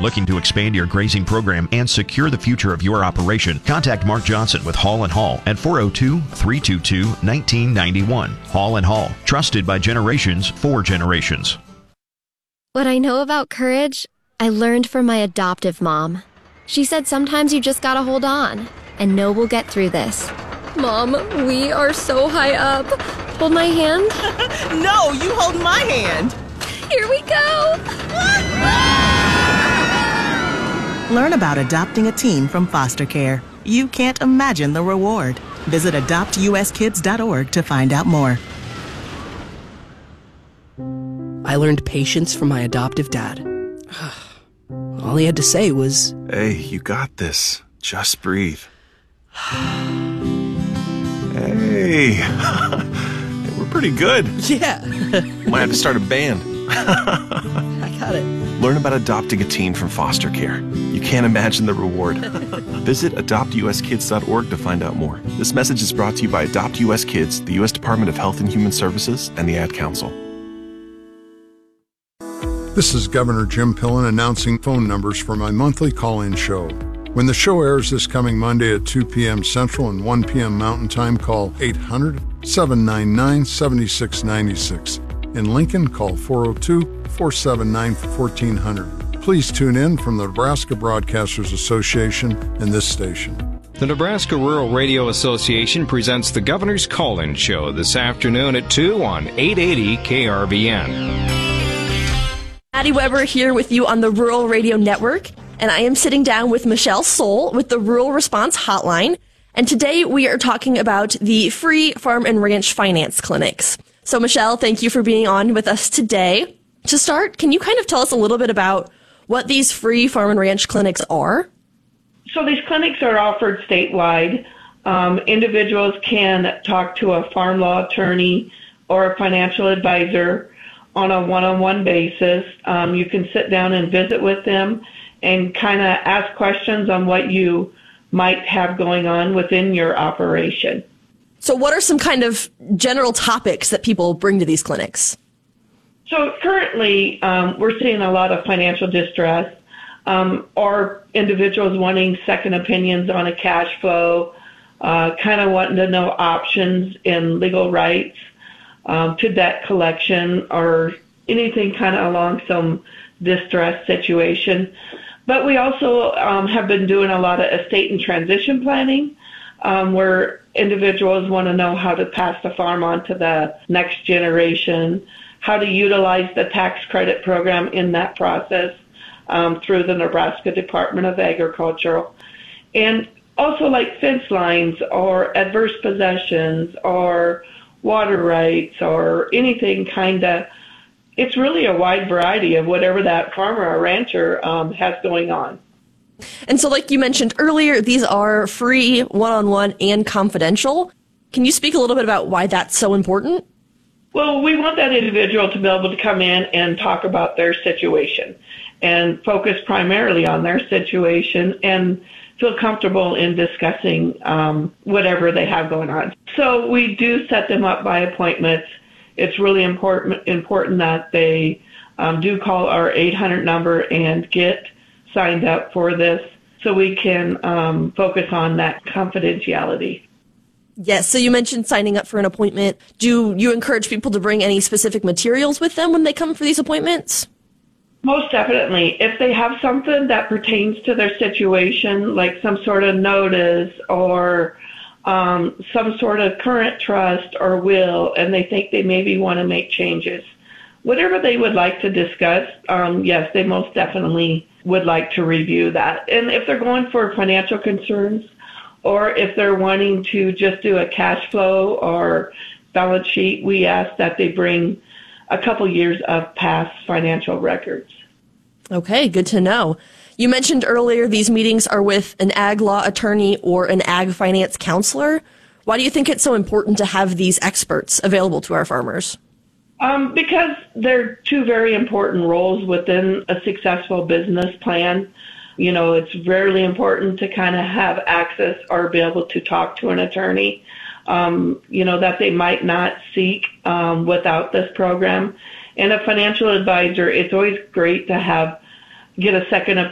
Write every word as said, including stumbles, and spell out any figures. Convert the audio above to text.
looking to expand your grazing program and secure the future of your operation, contact Mark Johnson with Hall and Hall at four oh two, three two two, one nine nine one. Hall and Hall, trusted by generations for generations. What I know about courage, I learned from my adoptive mom. She said sometimes you just gotta hold on and know we'll get through this. Mom, we are so high up. Hold my hand. No, you hold my hand. Here we go. Learn about adopting a teen from foster care. You can't imagine the reward. Visit adopt u s kids dot org to find out more. I learned patience from my adoptive dad. All he had to say was, "Hey, you got this. Just breathe." Hey, we're pretty good. Yeah. Might have to start a band. I got it. Learn about adopting a teen from foster care. You can't imagine the reward. Visit adopt u s kids dot org to find out more. This message is brought to you by Adopt U S Kids, the U S Department of Health and Human Services, and the Ad Council. This is Governor Jim Pillen announcing phone numbers for my monthly call-in show. When the show airs this coming Monday at two p.m. Central and one p.m. Mountain Time, call eight hundred, seven nine nine, seven six nine six. In Lincoln, call four oh two, four seven nine, fourteen hundred. Please tune in from the Nebraska Broadcasters Association and this station. The Nebraska Rural Radio Association presents the Governor's Call-In Show this afternoon at two on eight eighty K R V N. Maddie Weber here with you on the Rural Radio Network, and I am sitting down with Michelle Soul with the Rural Response Hotline, and today we are talking about the free farm and ranch finance clinics. So Michelle, thank you for being on with us today. To start, can you kind of tell us a little bit about what these free farm and ranch clinics are? So these clinics are offered statewide. Um, individuals can talk to a farm law attorney or a financial advisor on a one-on-one basis. Um, you can sit down and visit with them and kind of ask questions on what you might have going on within your operation. So what are some kind of general topics that people bring to these clinics? So currently, um, we're seeing a lot of financial distress, um, or individuals wanting second opinions on a cash flow, uh, kind of wanting to know options in legal rights, Um, to debt collection or anything kind of along some distress situation. But we also um, have been doing a lot of estate and transition planning, um, where individuals want to know how to pass the farm on to the next generation, how to utilize the tax credit program in that process um, through the Nebraska Department of Agriculture. And also like fence lines or adverse possessions or water rights or anything kind of, it's really a wide variety of whatever that farmer or rancher um, has going on. And so like you mentioned earlier, these are free, one-on-one, and confidential. Can you speak a little bit about why that's so important? Well, we want that individual to be able to come in and talk about their situation and focus primarily on their situation and feel comfortable in discussing um, whatever they have going on. So we do set them up by appointments. It's really important important that they um, do call our eight hundred number and get signed up for this so we can um, focus on that confidentiality. Yes, so you mentioned signing up for an appointment. Do you encourage people to bring any specific materials with them when they come for these appointments? Most definitely. If they have something that pertains to their situation, like some sort of notice or um, some sort of current trust or will, and they think they maybe want to make changes, whatever they would like to discuss, um, yes, they most definitely would like to review that. And if they're going for financial concerns or if they're wanting to just do a cash flow or balance sheet, we ask that they bring a couple years of past financial records. Okay, good to know. You mentioned earlier these meetings are with an ag law attorney or an ag finance counselor. Why do you think it's so important to have these experts available to our farmers? Um, because they're two very important roles within a successful business plan. You know, it's very important to kind of have access or be able to talk to an attorney, um, you know, that they might not seek um, without this program. And a financial advisor, it's always great to have get a second opinion